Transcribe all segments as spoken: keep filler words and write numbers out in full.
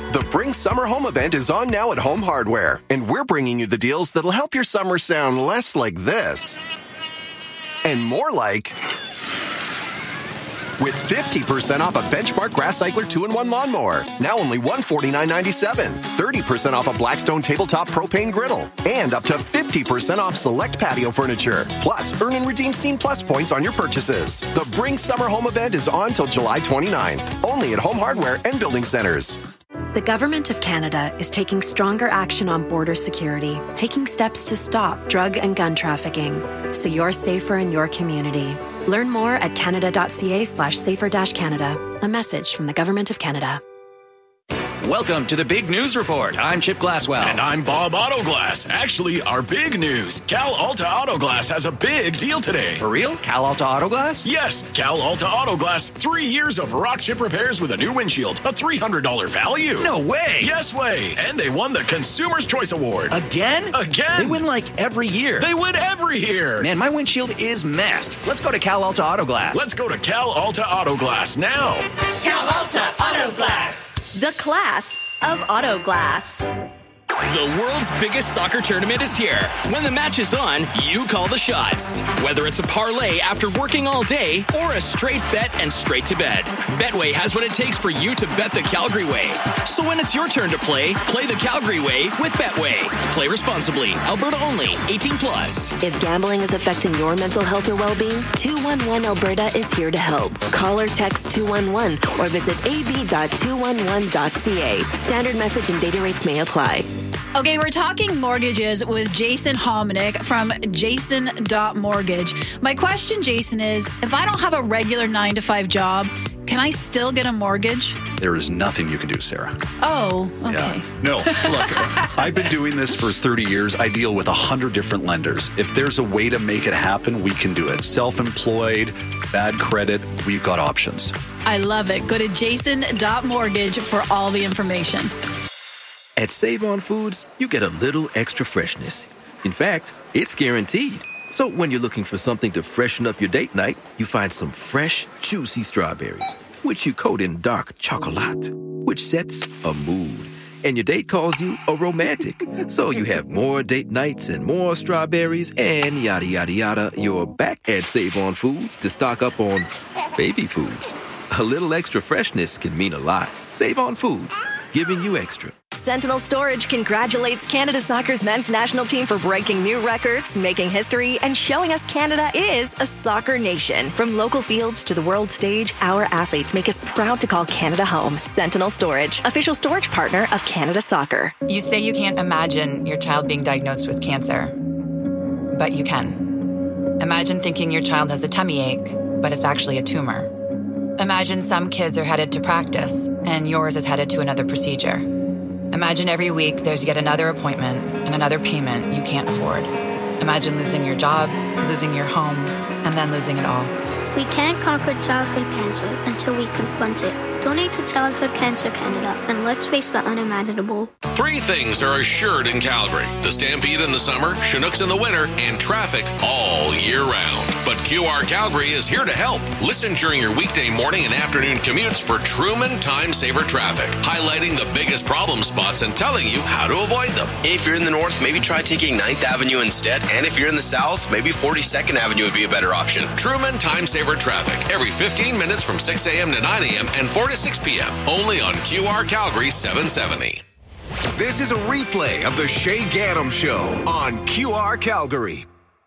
The Bring Summer Home event is on now at Home Hardware, and we're bringing you the deals that'll help your summer sound less like this and more like... with fifty percent off a Benchmark Grass Cycler two in one lawnmower. Now only one hundred forty-nine ninety-seven. thirty percent off a Blackstone tabletop propane griddle. And up to fifty percent off select patio furniture. Plus, earn and redeem Scene Plus points on your purchases. The Bring Summer Home event is on till July twenty-ninth. Only at Home Hardware and Building Centers. The Government of Canada is taking stronger action on border security, taking steps to stop drug and gun trafficking, so you're safer in your community. Learn more at canada.ca slash safer dash Canada. A message from the Government of Canada. Welcome to the Big News Report. I'm Chip Glasswell. And I'm Bob Autoglass. Actually, our big news. Cal Alta Autoglass has a big deal today. For real? Cal Alta Autoglass? Yes, Cal Alta Autoglass. Three years of rock chip repairs with a new windshield. A three hundred dollars value. No way. Yes way. And they won the Consumer's Choice Award. Again? Again. They win like every year. They win every year. Man, my windshield is messed. Let's go to Cal Alta Autoglass. Let's go to Cal Alta Autoglass now. Cal Alta Autoglass. The class of auto glass. The world's biggest soccer tournament is here. When the match is on, you call the shots. Whether it's a parlay after working all day or a straight bet and straight to bed, Betway has what it takes for you to bet the Calgary way. So when it's your turn to play, play the Calgary way with Betway. Play responsibly. Alberta only. eighteen plus. If gambling is affecting your mental health or well-being, two one one Alberta is here to help. Call or text two one one or visit a b dot two one one dot c a. Standard message and data rates may apply. Okay, we're talking mortgages with Jason Hominick from Jason dot Mortgage. My question, Jason, is if I don't have a regular nine to five job, can I still get a mortgage? There is nothing you can do, Sarah. Oh, okay. Yeah. No, look, I've been doing this for thirty years. I deal with one hundred different lenders. If there's a way to make it happen, we can do it. Self-employed, bad credit, we've got options. I love it. Go to Jason dot Mortgage for all the information. At Save-On Foods, you get a little extra freshness. In fact, it's guaranteed. So when you're looking for something to freshen up your date night, you find some fresh, juicy strawberries, which you coat in dark chocolate, which sets a mood. And your date calls you a romantic. So you have more date nights and more strawberries and yada, yada, yada. You're back at Save-On Foods to stock up on baby food. A little extra freshness can mean a lot. Save-On Foods, giving you extra. Sentinel Storage congratulates Canada Soccer's men's national team for breaking new records, making history, and showing us Canada is a soccer nation. From local fields to the world stage, our athletes make us proud to call Canada home. Sentinel Storage, official storage partner of Canada Soccer. You say you can't imagine your child being diagnosed with cancer, but you can. Imagine thinking your child has a tummy ache, but it's actually a tumor. Imagine some kids are headed to practice, and yours is headed to another procedure. Imagine every week there's yet another appointment and another payment you can't afford. Imagine losing your job, losing your home, and then losing it all. We can't conquer childhood cancer until we confront it. Donate to Childhood Cancer Canada, and let's face the unimaginable. Three things are assured in Calgary: the Stampede in the summer, Chinooks in the winter, and traffic all year round. But Q R Calgary is here to help. Listen during your weekday morning and afternoon commutes for Truman Time Saver Traffic, highlighting the biggest problem spots and telling you how to avoid them. If you're in the north, maybe try taking ninth Avenue instead. And if you're in the south, maybe forty-second Avenue would be a better option. Truman Time Saver Traffic, every fifteen minutes from six a.m. to nine a.m. and four to six p.m. Only on Q R Calgary seven seventy. This is a replay of the Shay Gaddam Show on Q R Calgary.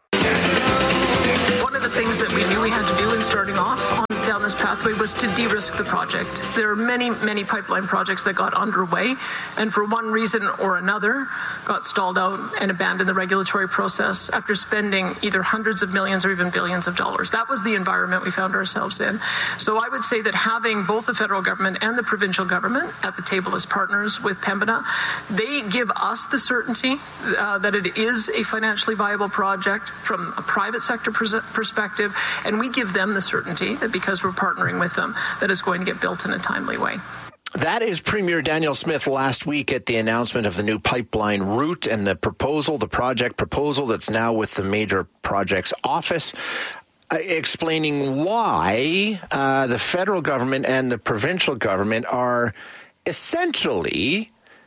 One of the things that we knew we had to do in starting off on, down this pathway was to de-risk the project. There are many, many pipeline projects that got underway and for one reason or another got stalled out and abandoned the regulatory process after spending either hundreds of millions or even billions of dollars. That was the environment we found ourselves in. So I would say that having both the federal government and the provincial government at the table as partners with Pembina, they give us the certainty uh, that it is a financially viable project from a private sector pers- perspective, and we give them the certainty that because we're partnering with them, that it's going to get built in a timely way. That is Premier Daniel Smith last week at the announcement of the new pipeline route and the proposal, the project proposal that's now with the Major Projects Office, uh, explaining why uh, the federal government and the provincial government are essentially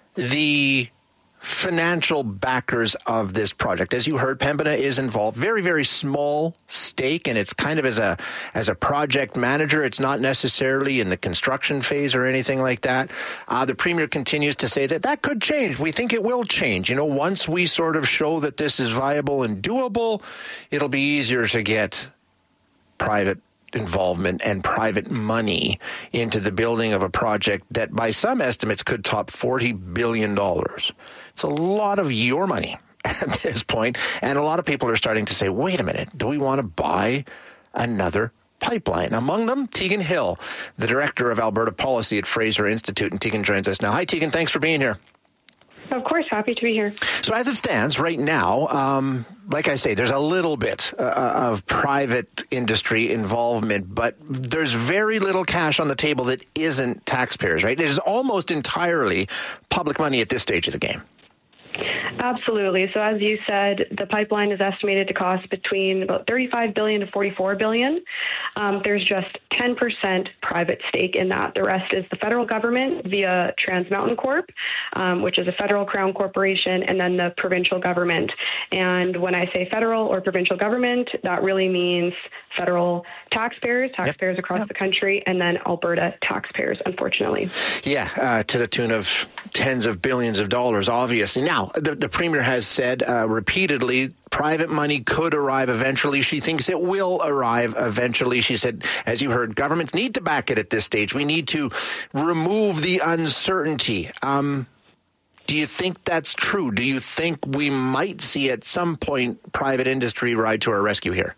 the financial backers of this project. As you heard, Pembina is involved. Very, very small stake, and it's kind of as a as a project manager. It's not necessarily in the construction phase or anything like that. Uh, the Premier continues to say that that could change. We think it will change. You know, once we sort of show that this is viable and doable, it'll be easier to get private involvement and private money into the building of a project that by some estimates could top forty billion dollars. It's a lot of your money at this point, and a lot of people are starting to say, wait a minute, do we want to buy another pipeline? Among them, Tegan Hill, the Director of Alberta Policy at Fraser Institute, and Tegan joins us now. Hi, Tegan, thanks for being here. Of course, happy to be here. So as it stands right now, um, like I say, there's a little bit uh, of private industry involvement, but there's very little cash on the table that isn't taxpayers, right? It is almost entirely public money at this stage of the game. Absolutely. So as you said, the pipeline is estimated to cost between about thirty-five billion dollars to forty-four billion dollars. Um, there's just ten percent private stake in that. The rest is the federal government via Trans Mountain Corp, um, which is a federal crown corporation, and then the provincial government. And when I say federal or provincial government, that really means federal taxpayers, taxpayers yep. across yep. the country, and then Alberta taxpayers, unfortunately. Yeah, uh, to the tune of tens of billions of dollars, obviously. Now, the, the Premier has said uh, repeatedly private money could arrive eventually. She thinks it will arrive eventually. She said, as you heard, governments need to back it at this stage. We need to remove the uncertainty. Um, do you think that's true? Do you think we might see at some point private industry ride to our rescue here?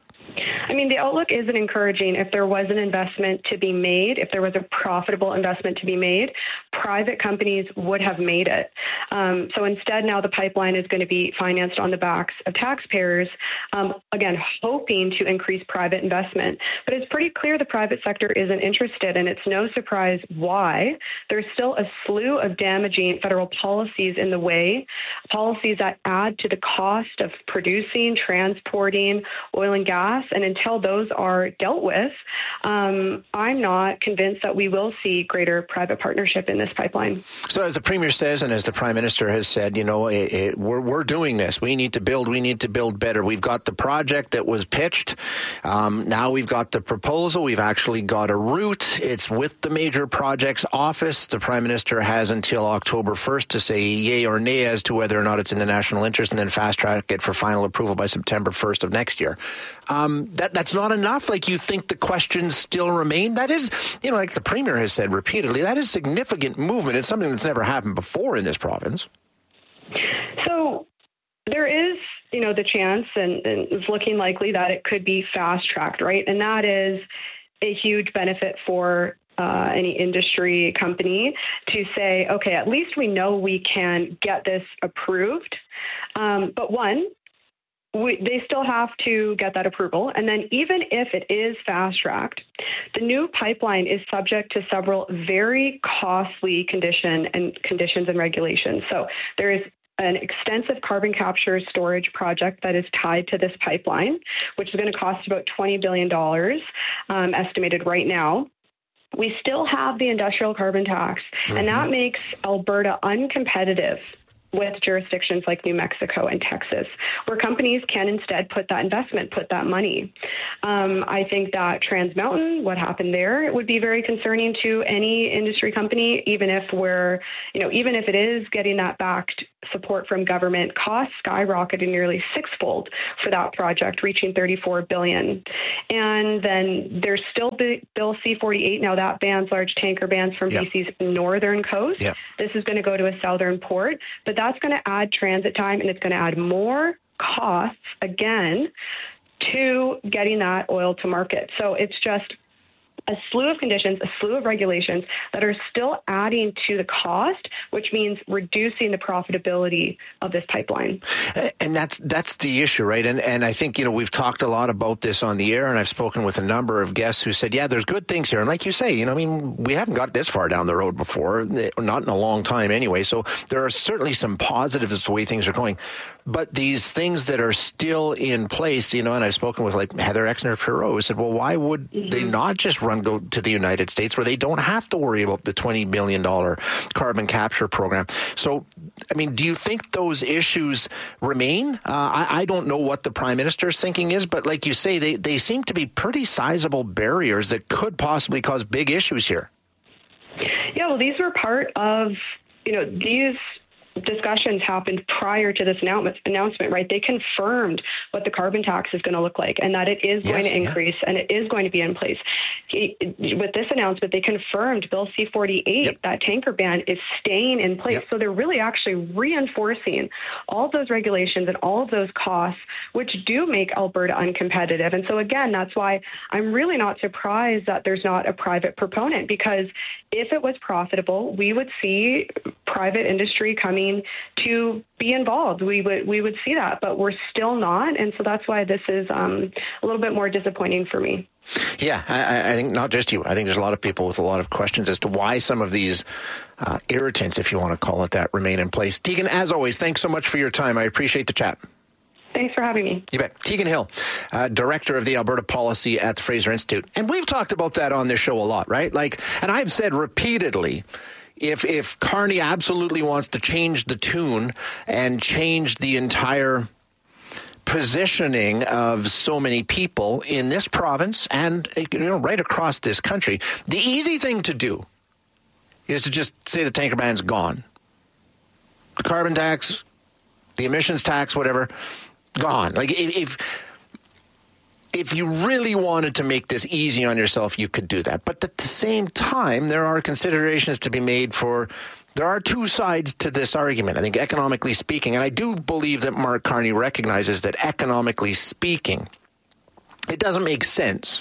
I mean, the outlook isn't encouraging. If there was an investment to be made, if there was a profitable investment to be made, private companies would have made it. Um, so instead, now the pipeline is going to be financed on the backs of taxpayers, um, again, hoping to increase private investment. But it's pretty clear the private sector isn't interested, and it's no surprise why. There's still a slew of damaging federal policies in the way, policies that add to the cost of producing, transporting oil and gas. And until those are dealt with, um, I'm not convinced that we will see greater private partnership in this pipeline. So as the Premier says, and as the Prime Minister has said, you know, it, it, we're, we're doing this. We need to build. We need to build better. We've got the project that was pitched. Um, now we've got the proposal. We've actually got a route. It's with the Major Projects Office. The Prime Minister has until October first to say yay or nay as to whether or not it's in the national interest, and then fast track it for final approval by September first of next year. Um, that that's not enough? Like, you think the questions still remain? That is, you know, like the Premier has said repeatedly, that is significant movement. It's something that's never happened before in this province. So there is, you know, the chance, and, and it's looking likely that it could be fast-tracked, right? And that is a huge benefit for Uh, any industry company to say, okay, at least we know we can get this approved. Um, but one, we, they still have to get that approval. And then even if it is fast-tracked, the new pipeline is subject to several very costly condition and conditions and regulations. So there is an extensive carbon capture storage project that is tied to this pipeline, which is going to cost about twenty billion dollars, um, estimated right now. We still have the industrial carbon tax, mm-hmm. and that makes Alberta uncompetitive with jurisdictions like New Mexico and Texas, where companies can instead put that investment, put that money. Um, I think that Trans Mountain, what happened there, it would be very concerning to any industry company, even if we're, you know, even if it is getting that backed support from government. Costs skyrocketed nearly sixfold for that project, reaching thirty-four billion dollars. And then there's still Bill C forty-eight. Now that bans large tanker bands from yep. B C's northern coast. Yep. This is going to go to a southern port, but that's going to add transit time, and it's going to add more costs again to getting that oil to market. So it's just a slew of conditions, a slew of regulations that are still adding to the cost, which means reducing the profitability of this pipeline. And that's that's the issue, right? And and I think, you know, we've talked a lot about this on the air, and I've spoken with a number of guests who said, yeah, there's good things here. And like you say, you know, I mean, we haven't got this far down the road before, not in a long time anyway. So there are certainly some positives as to the way things are going. But these things that are still in place, you know, and I've spoken with like Heather Exner-Perot, who said, well, why would mm-hmm. they not just run around go to the United States where they don't have to worry about the twenty billion dollars carbon capture program. So, I mean, do you think those issues remain? Uh, I, I don't know what the Prime Minister's thinking is, but like you say, they, they seem to be pretty sizable barriers that could possibly cause big issues here. Yeah, well, these were part of, you know, these discussions happened prior to this announcement, right? They confirmed what the carbon tax is going to look like and that it is yes, going to increase yeah. and it is going to be in place. He, with this announcement, they confirmed Bill C forty-eight, yep. that tanker ban is staying in place. Yep. So they're really actually reinforcing all of those regulations and all of those costs, which do make Alberta uncompetitive. And so again, that's why I'm really not surprised that there's not a private proponent, because if it was profitable, we would see private industry coming to be involved. We would we would see that, but we're still not, and so that's why this is um, a little bit more disappointing for me. Yeah, I, I think not just you. I think there's a lot of people with a lot of questions as to why some of these uh, irritants, if you want to call it that, remain in place. Tegan, as always, thanks so much for your time. I appreciate the chat. Thanks for having me. You bet. Tegan Hill, uh, director of the Alberta Policy at the Fraser Institute. And we've talked about that on this show a lot, right? Like, and I've said repeatedly, If if Carney absolutely wants to change the tune and change the entire positioning of so many people in this province and, you know, right across this country, the easy thing to do is to just say the tanker ban's gone. The carbon tax, the emissions tax, whatever, gone. Like if If you really wanted to make this easy on yourself, you could do that. But at the same time, there are considerations to be made for, there are two sides to this argument, I think, economically speaking. And I do believe that Mark Carney recognizes that economically speaking, it doesn't make sense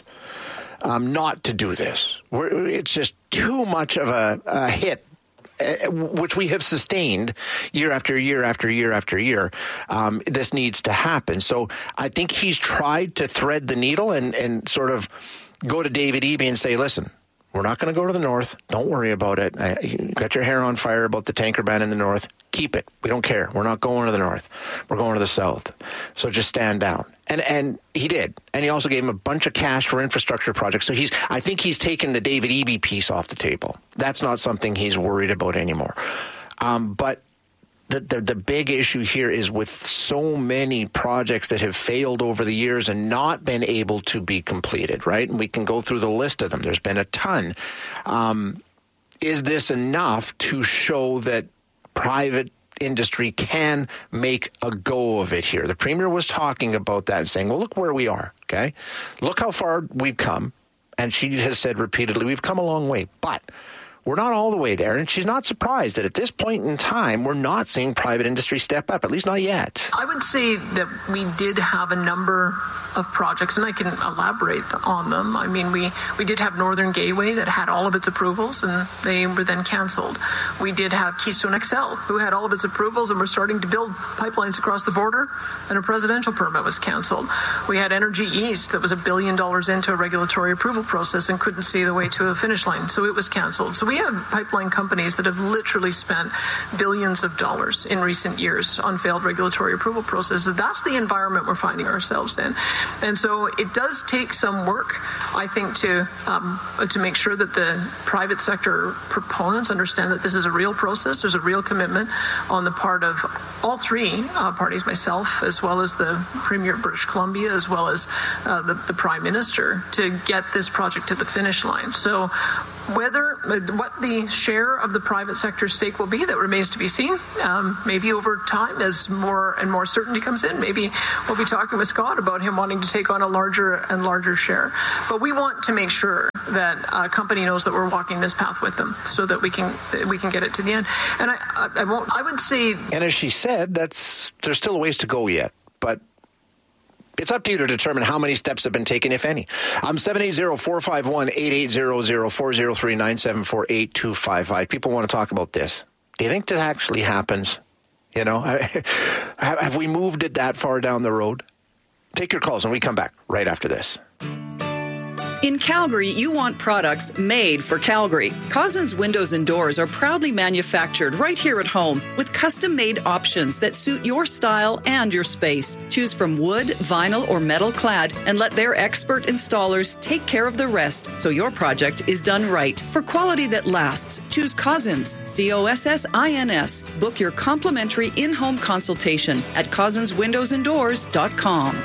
um, not to do this. We're, it's just too much of a, a hit, Uh, which we have sustained year after year after year after year. Um, this needs to happen. So I think he's tried to thread the needle and, and sort of go to David Eby and say, listen, we're not going to go to the north. Don't worry about it. I, you got your hair on fire about the tanker ban in the north. Keep it. We don't care. We're not going to the north. We're going to the south. So just stand down. And and he did. And he also gave him a bunch of cash for infrastructure projects. So he's I think he's taken the David Eby piece off the table. That's not something he's worried about anymore. Um, but the, the the big issue here is with so many projects that have failed over the years and not been able to be completed, right? And we can go through the list of them. There's been a ton. Um, is this enough to show that private industry can make a go of it here? The Premier was talking about that and saying, well, look where we are, okay? Look how far we've come. And she has said repeatedly, we've come a long way. But we're not all the way there, and she's not surprised that at this point in time, we're not seeing private industry step up, at least not yet. I would say that we did have a number of projects, and I can elaborate on them. I mean, we, we did have Northern Gateway that had all of its approvals, and they were then canceled. We did have Keystone X L, who had all of its approvals and were starting to build pipelines across the border, and a presidential permit was canceled. We had Energy East that was a billion dollars into a regulatory approval process and couldn't see the way to a finish line, so it was canceled. So we We have pipeline companies that have literally spent billions of dollars in recent years on failed regulatory approval processes. That's the environment we're finding ourselves in. And so it does take some work, I think, to um, to make sure that the private sector proponents understand that this is a real process. There's a real commitment on the part of all three uh, parties, myself, as well as the Premier of British Columbia, as well as uh, the, the Prime Minister, to get this project to the finish line. So whether what the share of the private sector stake will be, that remains to be seen. Um, maybe over time, as more and more certainty comes in, maybe we'll be talking with Scott about him wanting to take on a larger and larger share. But we want to make sure that a company knows that we're walking this path with them, so that we can we can get it to the end. And I, I, I won't. I would say. And as she said, that's there's still a ways to go yet, but. It's up to you to determine how many steps have been taken, if any. I'm seven eight zero, four five one, eight eight zero zero, four zero three, nine seven four, eight two five five. People want to talk about this. Do you think that actually happens? You know, have we moved it that far down the road? Take your calls when we come back right after this. In Calgary, you want products made for Calgary. Cousins Windows and Doors are proudly manufactured right here at home with custom-made options that suit your style and your space. Choose from wood, vinyl, or metal clad and let their expert installers take care of the rest so your project is done right. For quality that lasts, choose Cousins, C O S S I N S. Book your complimentary in-home consultation at cousins windows and doors dot com.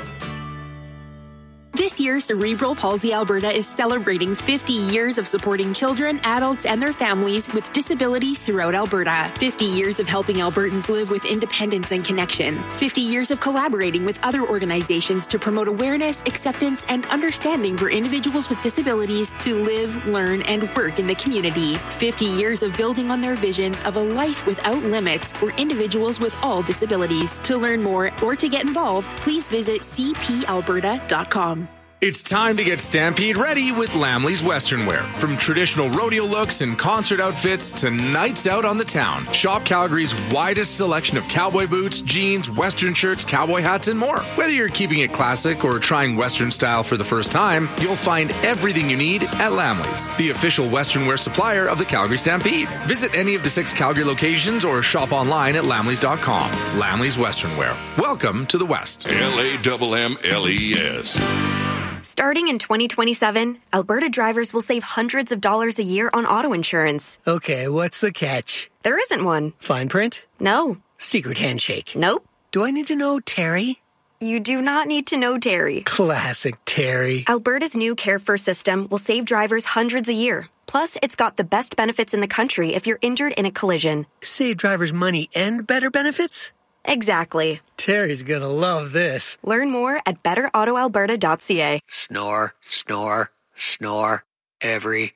This year, Cerebral Palsy Alberta is celebrating fifty years of supporting children, adults, and their families with disabilities throughout Alberta. fifty years of helping Albertans live with independence and connection. fifty years of collaborating with other organizations to promote awareness, acceptance, and understanding for individuals with disabilities to live, learn, and work in the community. fifty years of building on their vision of a life without limits for individuals with all disabilities. To learn more or to get involved, please visit c p alberta dot com. It's time to get Stampede ready with Lamley's Western Wear. From traditional rodeo looks and concert outfits to nights out on the town. Shop Calgary's widest selection of cowboy boots, jeans, Western shirts, cowboy hats, and more. Whether you're keeping it classic or trying Western style for the first time, you'll find everything you need at Lamley's, the official Western wear supplier of the Calgary Stampede. Visit any of the six Calgary locations or shop online at lamleys dot com. Lamley's Western Wear. Welcome to the West. L A M M L E S. Starting in twenty twenty-seven, Alberta drivers will save hundreds of dollars a year on auto insurance. Okay, what's the catch? There isn't one. Fine print? No. Secret handshake? Nope. Do I need to know Terry? You do not need to know Terry. Classic Terry. Alberta's new Care First system will save drivers hundreds a year. Plus, it's got the best benefits in the country if you're injured in a collision. Save drivers money and better benefits? Exactly. Terry's gonna love this. Learn more at better auto alberta dot c a. Snore, snore, snore every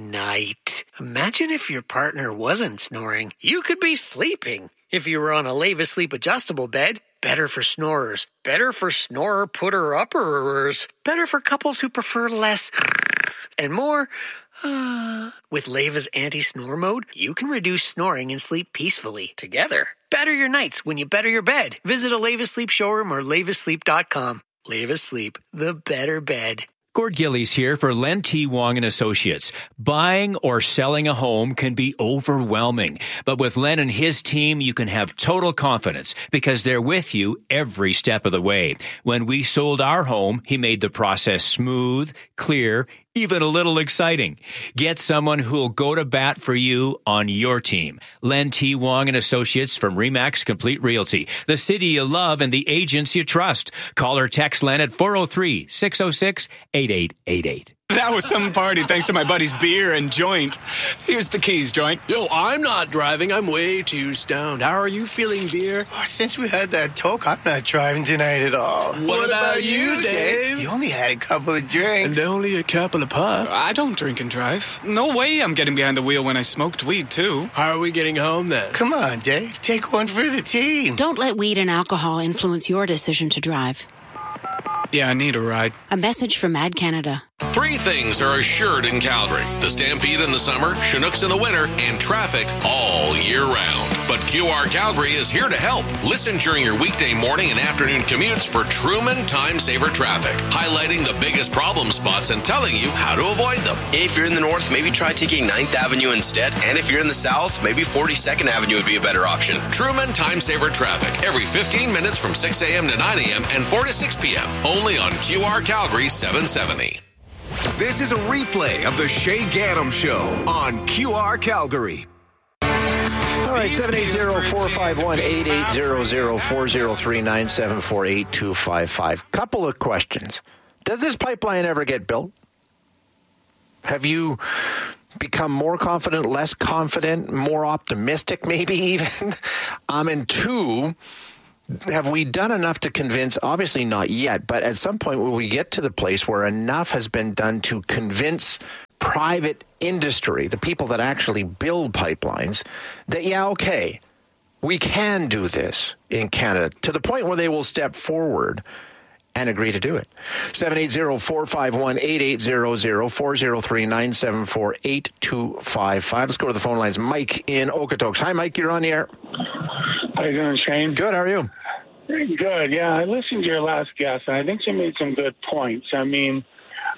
night. Imagine if your partner wasn't snoring. You could be sleeping. If you were on a Leva Sleep adjustable bed, better for snorers. Better for snorer putter-upperers. Better for couples who prefer less and more. Uh, with Leva's anti-snore mode, you can reduce snoring and sleep peacefully together. Better your nights when you better your bed. Visit a Leva Sleep showroom or leva sleep dot com. Leva Sleep, the better bed. Gord Gillies here for Len T. Wong and Associates. Buying or selling a home can be overwhelming, but with Len and his team, you can have total confidence because they're with you every step of the way. When we sold our home, he made the process smooth, clear, even a little exciting. Get someone who'll go to bat for you on your team. Len T. Wong and Associates from Remax Complete Realty, the city you love and the agents you trust. Call or text Len at four oh three, six oh six, eight eight eight eight. That was some party thanks to my buddy's beer and joint. Here's the keys, joint. Yo, I'm not driving. I'm way too stoned. How are you feeling, beer? Oh, since we had that talk, I'm not driving tonight at all. What, what about, about you, Dave? You only had a couple of drinks. And only a couple of puffs. I don't drink and drive. No way I'm getting behind the wheel when I smoked weed, too. How are we getting home, then? Come on, Dave. Take one for the team. Don't let weed and alcohol influence your decision to drive. Yeah, I need a ride. A message from Ad Canada. Three things are assured in Calgary: the Stampede in the summer, Chinooks in the winter, and traffic all year round. But Q R Calgary is here to help. Listen during your weekday morning and afternoon commutes for Truman Time Saver Traffic, highlighting the biggest problem spots and telling you how to avoid them. If you're in the north, maybe try taking ninth Avenue instead. And if you're in the south, maybe forty-second Avenue would be a better option. Truman Time Saver Traffic, every fifteen minutes from six a.m. to nine a.m. and four to six p.m. Only on Q R Calgary seven seventy. This is a replay of the Shay Gaddam Show on Q R Calgary. All right, seven eight zero, four five one, eight eight zero zero, four zero three, nine seven four, eight two five five. Couple of questions. Does this pipeline ever get built? Have you become more confident, less confident, more optimistic maybe even? um, and two, have we done enough to convince, obviously not yet, but at some point will we get to the place where enough has been done to convince private industry, the people that actually build pipelines, that, yeah, okay, we can do this in Canada, to the point where they will step forward and agree to do it. seven eight zero, four five one, eight eight zero zero, four zero three, nine seven four, eight two five five. Let's go to the phone lines. Mike in Okotoks. Hi, Mike. You're on the air. How you doing, Shane? Good. How are you? Good. Yeah, I listened to your last guest, and I think she made some good points. I mean,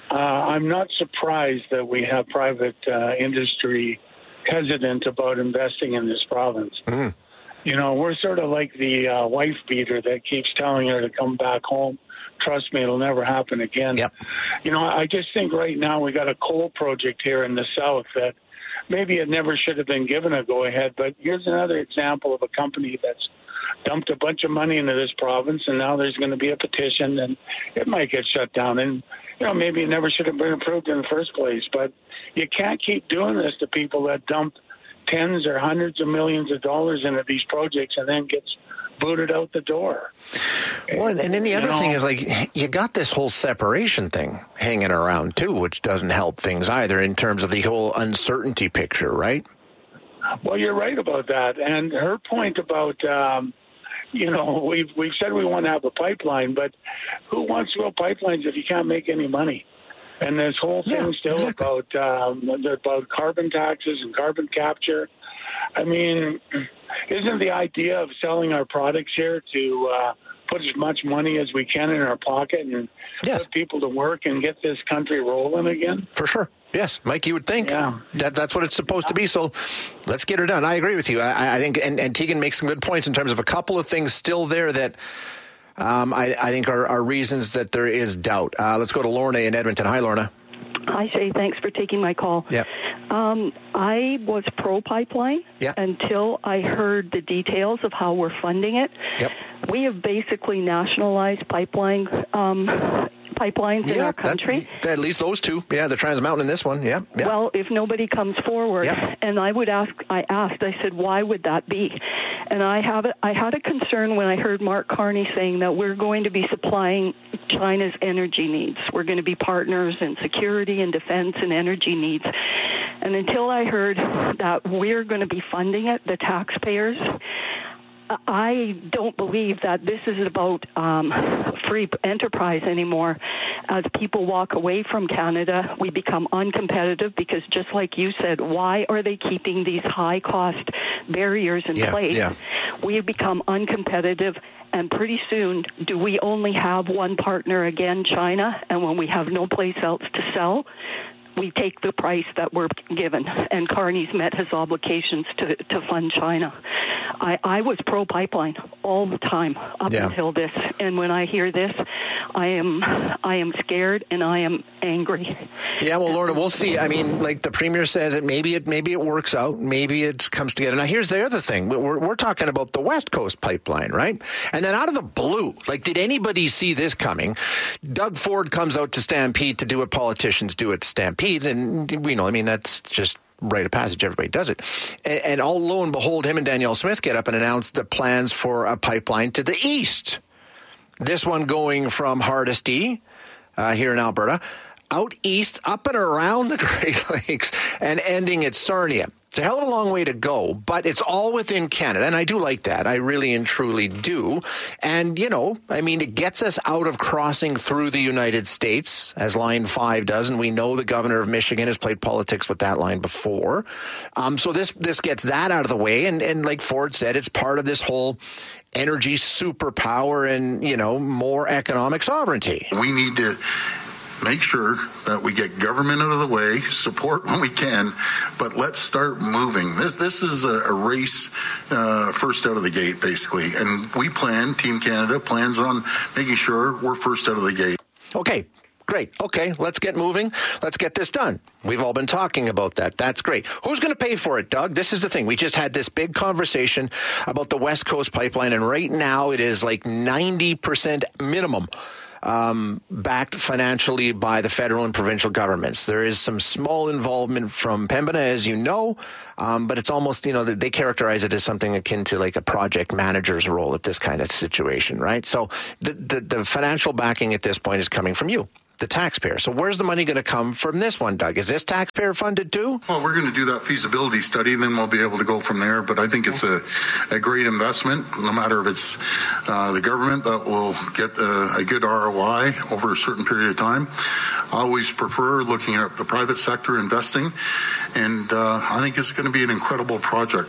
uh, I'm not surprised that we have private uh, industry hesitant about investing in this province. Mm. You know, we're sort of like the uh, wife beater that keeps telling her to come back home. Trust me, it'll never happen again. Yep. You know, I just think right now we got a coal project here in the south that maybe it never should have been given a go-ahead, but here's another example of a company that's dumped a bunch of money into this province, and now there's going to be a petition, and it might get shut down. And, you know, maybe it never should have been approved in the first place, but you can't keep doing this to people that dump tens or hundreds of millions of dollars into these projects and then gets booted out the door. Well, and then the other you know, thing is, like, you got this whole separation thing hanging around, too, which doesn't help things either in terms of the whole uncertainty picture, right? Well, you're right about that. And her point about, um, you know, we've, we've said we want to have a pipeline, but who wants to build pipelines if you can't make any money? And this whole thing yeah, still exactly. about um, about carbon taxes and carbon capture. I mean, isn't the idea of selling our products here to uh, put as much money as we can in our pocket and yes. put people to work and get this country rolling again? For sure. Yes, Mike, you would think yeah. that that's what it's supposed to be. So let's get her done. I agree with you. I, I think, and, and Tegan makes some good points in terms of a couple of things still there that um, I, I think are, are reasons that there is doubt. Uh, let's go to Lorna in Edmonton. Hi, Lorna. Hi, Shay. Thanks for taking my call. Yeah. Um, I was pro-pipeline yep. until I heard the details of how we're funding it. Yep. We have basically nationalized pipeline um, pipelines yeah, in our country. At least those two. Yeah, the Trans Mountain and this one. Yeah. yeah. Well, if nobody comes forward, yep. and I would ask, I asked, I said, why would that be? And I have, I had a concern when I heard Mark Carney saying that we're going to be supplying China's energy needs. We're going to be partners in security and defense and energy needs. And until I heard that we're going to be funding it, the taxpayers, I don't believe that this is about um, free enterprise anymore. As people walk away from Canada, we become uncompetitive because, just like you said, why are they keeping these high-cost barriers in yeah, place? Yeah. We have become uncompetitive, and pretty soon, do we only have one partner again, China? And when we have no place else to sell, we take the price that we're given, and Carney's met his obligations to, to fund China. I, I was pro-pipeline all the time up yeah. until this, and when I hear this, I am I am scared and I am angry. Yeah, well, Lorna, we'll see. I mean, like the Premier says, it maybe it maybe it works out, maybe it comes together. Now, here's the other thing: we're we're talking about the West Coast pipeline, right? And then out of the blue, like, did anybody see this coming? Doug Ford comes out to Stampede to do what politicians do at Stampede, and we know, I mean, that's just rite of passage. Everybody does it. And, and all lo and behold, him and Danielle Smith get up and announce the plans for a pipeline to the east. This one going from Hardisty, uh, here in Alberta, out east, up and around the Great Lakes, and ending at Sarnia. It's a hell of a long way to go, but it's all within Canada, and I do like that. I really and truly do. And, you know, I mean, it gets us out of crossing through the United States, as Line five does, and we know the governor of Michigan has played politics with that line before. Um, so this this gets that out of the way, and, and like Ford said, it's part of this whole energy superpower and, you know, more economic sovereignty. We need to make sure that we get government out of the way, support when we can, but let's start moving. This this is a, a race uh, first out of the gate, basically. And we plan, Team Canada plans on making sure we're first out of the gate. Okay. Great. Okay, let's get moving. Let's get this done. We've all been talking about that. That's great. Who's going to pay for it, Doug? This is the thing. We just had this big conversation about the West Coast pipeline, and right now it is like ninety percent minimum um, backed financially by the federal and provincial governments. There is some small involvement from Pembina, as you know, um, but it's almost, you know, they characterize it as something akin to like a project manager's role at this kind of situation, right? So the, the, the financial backing at this point is coming from you, the taxpayer. So where's the money going to come from this one, Doug? Is this taxpayer funded too? Well, we're going to do that feasibility study, and then we'll be able to go from there. But I think it's a, a great investment, no matter if it's uh, the government that will get a, a good R O I over a certain period of time. I always prefer looking at the private sector investing, and uh, I think it's going to be an incredible project.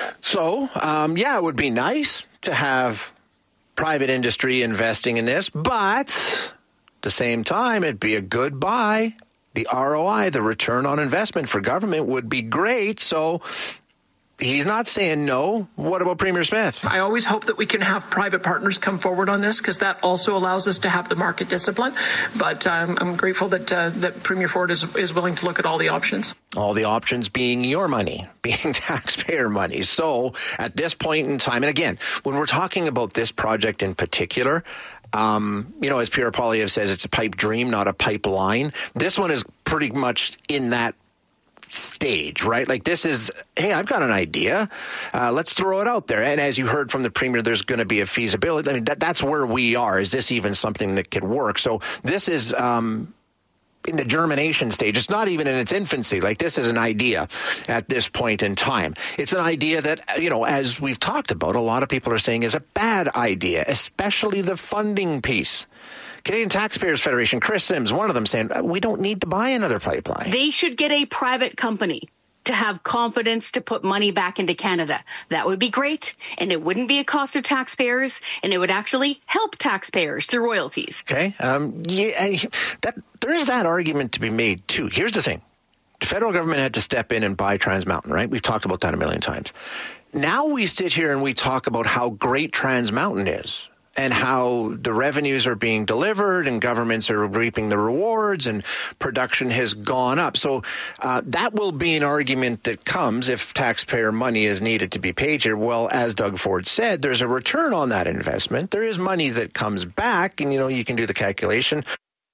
So, um, yeah, it would be nice to have private industry investing in this, but At the same time, it'd be a good buy. The R O I, the return on investment for government would be great. So he's not saying no. What about Premier Smith? I always hope that we can have private partners come forward on this because that also allows us to have the market discipline. But um, I'm grateful that uh, that Premier Ford is, is willing to look at all the options. All the options being your money, being taxpayer money. So at this point in time, and again, when we're talking about this project in particular, Um, you know, as Pierre Poilievre says, it's a pipe dream, not a pipeline. This one is pretty much in that stage, right? Like this is, hey, I've got an idea. Uh, let's throw it out there. And as you heard from the Premier, there's going to be a feasibility. I mean, that, that's where we are. Is this even something that could work? So this is um, in the germination stage. It's not even in its infancy. Like this is an idea at this point in time. It's an idea that, you know, as we've talked about, a lot of people are saying is a bad idea, especially the funding piece. Canadian Taxpayers Federation, Chris Sims, one of them saying, we don't need to buy another pipeline. They should get a private company to have confidence to put money back into Canada. That would be great, and it wouldn't be a cost of taxpayers, and it would actually help taxpayers through royalties. Okay, um, yeah, that there is that argument to be made, too. Here's the thing. The federal government had to step in and buy Trans Mountain, right? We've talked about that a million times. Now we sit here and we talk about how great Trans Mountain is, and how the revenues are being delivered and governments are reaping the rewards and production has gone up. So uh, that will be an argument that comes if taxpayer money is needed to be paid here. Well, as Doug Ford said, there's a return on that investment. There is money that comes back, and, you know, you can do the calculation.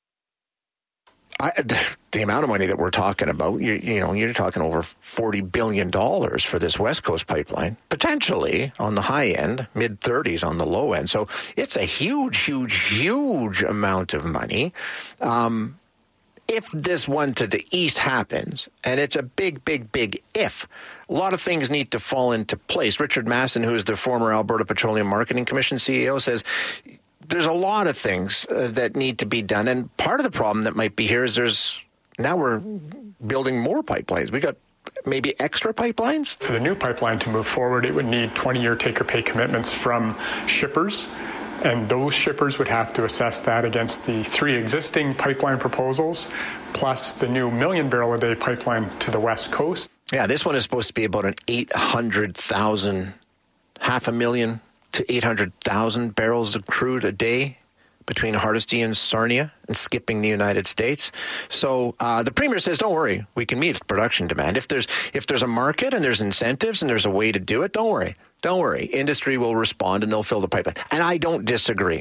I, the amount of money that we're talking about, you, you know, you're talking over forty billion dollars for this West Coast pipeline, potentially on the high end, mid thirties on the low end. So it's a huge, huge, huge amount of money. Um, if this one to the east happens, and it's a big, big, big if, a lot of things need to fall into place. Richard Masson, who is the former Alberta Petroleum Marketing Commission C E O, says there's a lot of things uh, that need to be done. And part of the problem that might be here is there's now we're building more pipelines. We got maybe extra pipelines. For the new pipeline to move forward, it would need twenty-year take-or-pay commitments from shippers. And those shippers would have to assess that against the three existing pipeline proposals, plus the new million barrel a day pipeline to the West Coast. Yeah, this one is supposed to be about an eight hundred thousand, half a million to eight hundred thousand barrels of crude a day between Hardisty and Sarnia and skipping the United States. So uh, the Premier says, don't worry, we can meet production demand. If there's if there's a market and there's incentives and there's a way to do it, don't worry. Don't worry. Industry will respond and they'll fill the pipeline. And I don't disagree.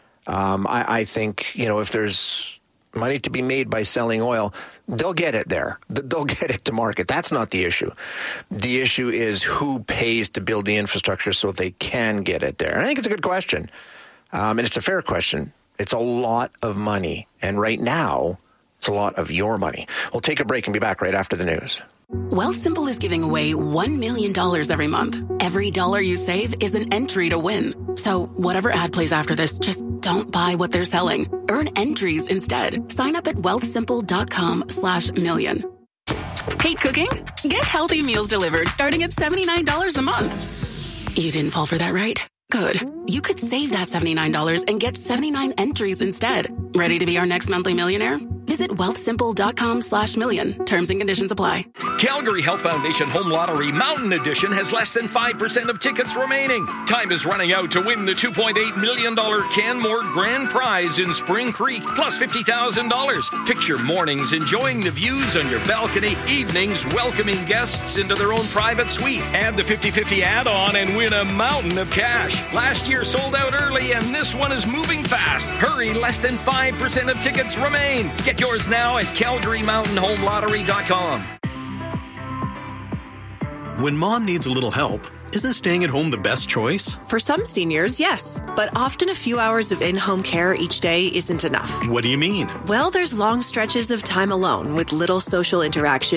Um, I, I think, you know, if there's money to be made by selling oil, they'll get it there. They'll get it to market. That's not the issue. The issue is who pays to build the infrastructure so they can get it there. And I think it's a good question. Um, and it's a fair question. It's a lot of money. And right now, it's a lot of your money. We'll take a break and be back right after the news. Wealthsimple is giving away one million dollars every month. Every dollar you save is an entry to win. So whatever ad plays after this, just don't buy what they're selling. Earn entries instead. Sign up at wealthsimple.com slash million. Hate cooking? Get healthy meals delivered starting at seventy-nine dollars a month. You didn't fall for that, right? Good. You could save that seventy-nine dollars and get seventy-nine entries instead. Ready to be our next monthly millionaire? Visit wealthsimple.com slash million. Terms and conditions apply. Calgary Health Foundation Home Lottery Mountain Edition has less than five percent of tickets remaining. Time is running out to win the two point eight million dollars Canmore Grand Prize in Spring Creek, plus fifty thousand dollars. Picture mornings enjoying the views on your balcony, evenings welcoming guests into their own private suite. Add the fifty-fifty add-on and win a mountain of cash. Last year sold out early, and this one is moving fast. Hurry, less than five percent of tickets remain. Get yours now at calgary mountain home lottery dot com. When mom needs a little help, isn't staying at home the best choice? For some seniors, yes. But often a few hours of in-home care each day isn't enough. What do you mean? Well, there's long stretches of time alone with little social interaction